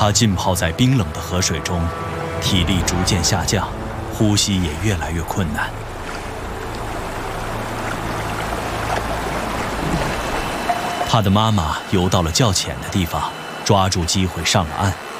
他浸泡在冰冷的河水中，体力逐渐下降，呼吸也越来越困难。他的妈妈游到了较浅的地方，抓住机会上了岸。